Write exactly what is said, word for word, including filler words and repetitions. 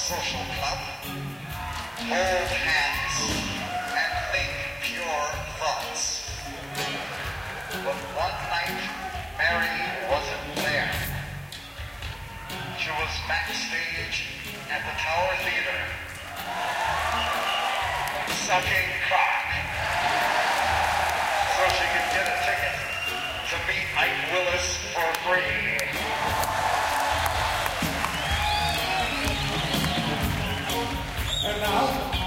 social club, hold hands, and think pure thoughts. But one night, Mary wasn't there. She was backstage at the Tower Theater, sucking cock.